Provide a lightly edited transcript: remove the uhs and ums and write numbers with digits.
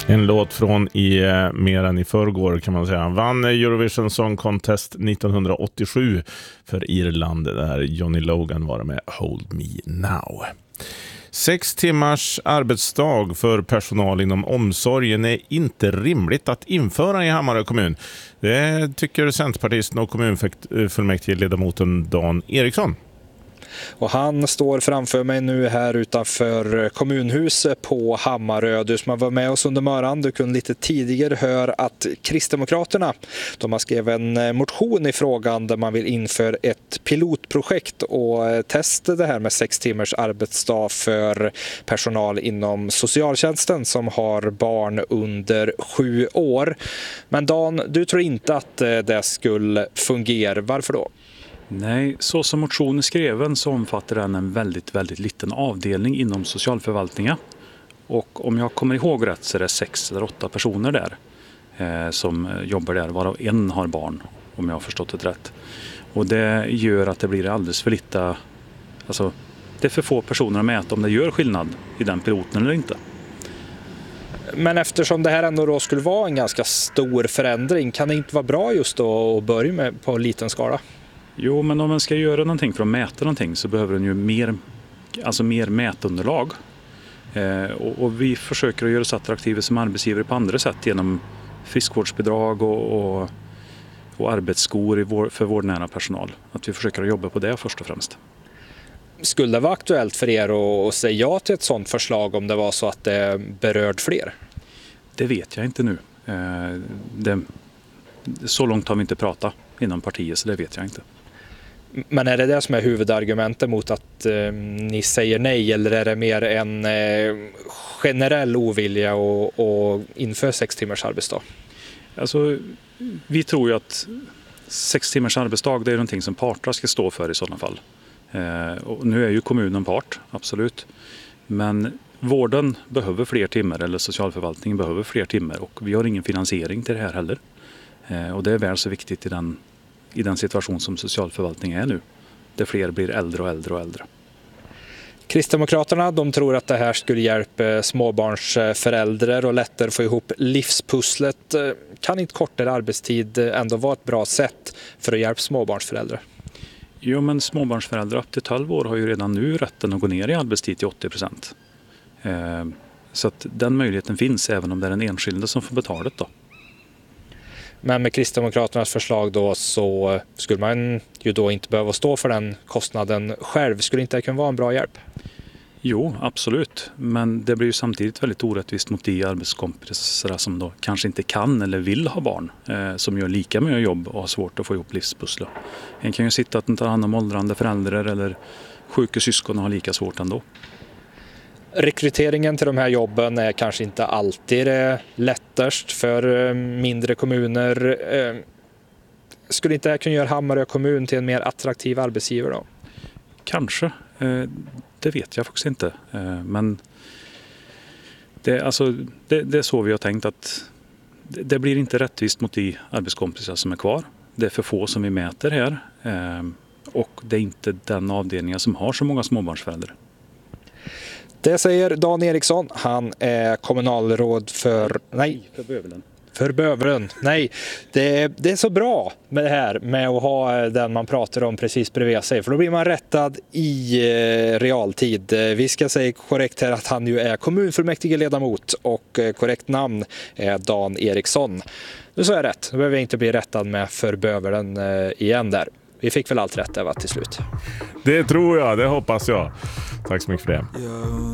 En låt från mer än i förrgår kan man säga. Han vann Eurovision Song Contest 1987 för Irland där Johnny Logan var med Hold Me Now. 6 timmars arbetsdag för personal inom omsorgen är inte rimligt att införa i Hammarö kommun. Det tycker Centerpartisten och kommunfullmäktigeledamoten Dan Eriksson. Och han står framför mig nu här utanför kommunhuset på Hammarö. Du som har varit med oss under morgonen, du kunde lite tidigare höra att Kristdemokraterna, de har skrivit en motion i frågan där man vill införa ett pilotprojekt och testa det här med 6 timmars arbetsdag för personal inom socialtjänsten som har barn under 7 år. Men Dan, du tror inte att det skulle fungera. Varför då? Nej, så som motionen skreven så omfattar den en väldigt, väldigt liten avdelning inom socialförvaltningen. Och om jag kommer ihåg rätt så är det 6 eller 8 personer där som jobbar där, varav en har barn, om jag har förstått det rätt. Och det gör att det blir alldeles för lite, alltså det är för få personer att mäta om det gör skillnad i den piloten eller inte. Men eftersom det här ändå då skulle vara en ganska stor förändring, kan det inte vara bra just då att börja med på en liten skala? Jo, men om man ska göra någonting för att mäta någonting så behöver den ju mer mätunderlag. Och vi försöker att göra oss attraktiva som arbetsgivare på andra sätt genom friskvårdsbidrag och arbetsskor för vårdnära personal. Att vi försöker att jobba på det först och främst. Skulle det vara aktuellt för er att säga ja till ett sådant förslag om det var så att det berörde fler? Det vet jag inte nu. Så långt har vi inte pratat inom partiet, så det vet jag inte. Men är det som är huvudargumentet mot att ni säger nej, eller är det mer en generell ovilja att införa 6 timmars arbetsdag? Alltså, vi tror ju att 6 timmars arbetsdag, det är någonting som parter ska stå för i sådana fall. Och nu är ju kommunen part, absolut. Men vården behöver fler timmar, eller socialförvaltningen behöver fler timmar, och vi har ingen finansiering till det här heller. Och det är väl så viktigt i den situation som socialförvaltningen är nu, där fler blir äldre och äldre och äldre. Kristdemokraterna, de tror att det här skulle hjälpa småbarnsföräldrar och lättare få ihop livspusslet. Kan inte kortare arbetstid ändå vara ett bra sätt för att hjälpa småbarnsföräldrar? Jo, men småbarnsföräldrar upp till 12 år har ju redan nu rätten att gå ner i arbetstid till 80%. Så att den möjligheten finns även om det är den enskilde som får betalet då. Men med Kristdemokraternas förslag då så skulle man ju då inte behöva stå för den kostnaden själv. Skulle inte det kunna vara en bra hjälp? Jo, absolut. Men det blir ju samtidigt väldigt orättvist mot de arbetskompisar som då kanske inte kan eller vill ha barn. Som gör lika mycket jobb och har svårt att få ihop livspusslet. En kan ju sitta att ta hand om åldrande föräldrar eller sjuka syskon och ha lika svårt ändå. Rekryteringen till de här jobben är kanske inte alltid lättast för mindre kommuner. Skulle inte det kunna göra Hammarö kommun till en mer attraktiv arbetsgivare då? Kanske. Det vet jag faktiskt inte. Men det är så vi har tänkt att det blir inte rättvist mot de arbetskompisar som är kvar. Det är för få som vi mäter här. Och det är inte den avdelningen som har så många småbarnsföräldrar. Det säger Dan Eriksson. Han är kommunalråd för Bövelen. Nej, det är så bra med det här med att ha den man pratar om precis bredvid sig. För då blir man rättad i realtid. Vi ska säga korrekt här att han ju är kommunfullmäktigeledamot och korrekt namn är Dan Eriksson. Nu sa jag rätt. Då behöver jag inte bli rättad med för Bövelen igen där. Vi fick väl allt rätt där till slut. Det tror jag, det hoppas jag. Tack så mycket för det.